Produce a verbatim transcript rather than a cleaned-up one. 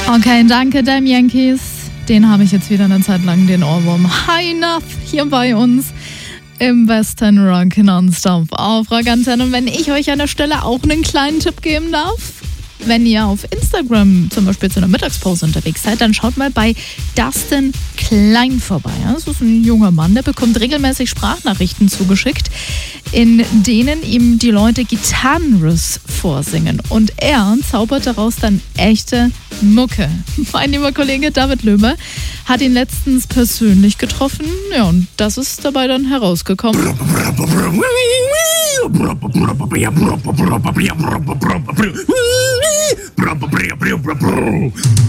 Okay, danke, Damn Yankees. Den habe ich jetzt wieder eine Zeit lang, den Ohrwurm. High Enough hier bei uns im Western Rock Nonstop auf Rock Antenne. Und wenn ich euch an der Stelle auch einen kleinen Tipp geben darf, wenn ihr auf Instagram zum Beispiel zu einer Mittagspause unterwegs seid, dann schaut mal bei Dustin Klein vorbei. Das ist ein junger Mann, der bekommt regelmäßig Sprachnachrichten zugeschickt, in denen ihm die Leute Gitarrenriffs vorsingen. Und er zaubert daraus dann echte Mucke. Mein lieber Kollege David Löber hat ihn letztens persönlich getroffen. Ja, und das ist dabei dann herausgekommen.